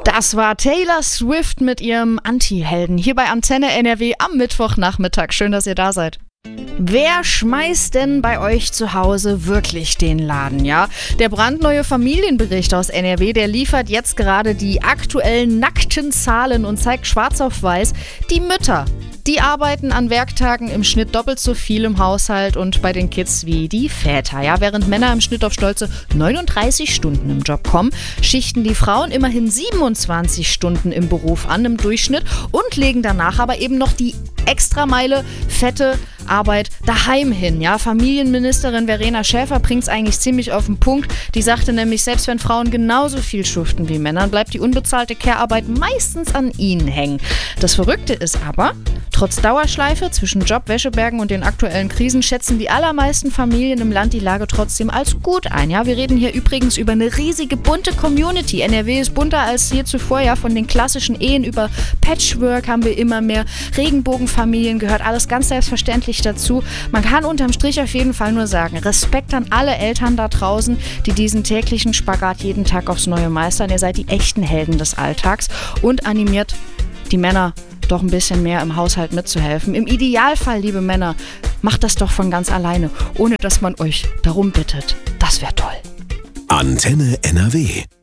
Das war Taylor Swift mit ihrem Anti-Helden hier bei Antenne NRW am Mittwochnachmittag. Schön, dass ihr da seid. Wer schmeißt denn bei euch zu Hause wirklich den Laden, ja? Der brandneue Familienbericht aus NRW, der liefert jetzt gerade die aktuellen nackten Zahlen und zeigt schwarz auf weiß, die Mütter, die arbeiten an Werktagen im Schnitt doppelt so viel im Haushalt und bei den Kids wie die Väter. Ja, während Männer im Schnitt auf stolze 39 Stunden im Job kommen, schichten die Frauen immerhin 27 Stunden im Beruf an im Durchschnitt und legen danach aber eben noch die Extrameile fette Arbeit daheim hin. Ja, Familienministerin Verena Schäfer bringt es eigentlich ziemlich auf den Punkt. Die sagte nämlich, selbst wenn Frauen genauso viel schuften wie Männer, bleibt die unbezahlte Care-Arbeit meistens an ihnen hängen. Das Verrückte ist aber, trotz Dauerschleife zwischen Job, Wäschebergen und den aktuellen Krisen schätzen die allermeisten Familien im Land die Lage trotzdem als gut ein. Ja, wir reden hier übrigens über eine riesige bunte Community. NRW ist bunter als je zuvor. Ja, von den klassischen Ehen über Patchwork haben wir immer mehr. Regenbogenfamilien gehört alles ganz selbstverständlich dazu. Man kann unterm Strich auf jeden Fall nur sagen, Respekt an alle Eltern da draußen, die diesen täglichen Spagat jeden Tag aufs Neue meistern. Ihr seid die echten Helden des Alltags und animiert die Männer doch ein bisschen mehr im Haushalt mitzuhelfen. Im Idealfall, liebe Männer, macht das doch von ganz alleine, ohne dass man euch darum bittet. Das wäre toll. Antenne NRW.